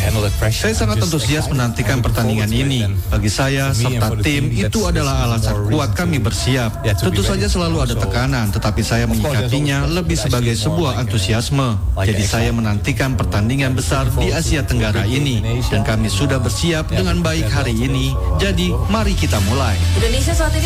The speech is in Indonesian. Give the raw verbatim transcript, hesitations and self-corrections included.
Saya sangat antusias menantikan pertandingan ini. Bagi saya, serta tim, itu adalah alasan kuat kami bersiap. Tentu saja selalu ada tekanan, tetapi saya menyikapinya lebih sebagai sebuah antusiasme. Jadi saya menantikan pertandingan besar di Asia Tenggara ini. Dan kami sudah bersiap dengan baik hari ini. Jadi, mari kita mulai. Indonesia saat ini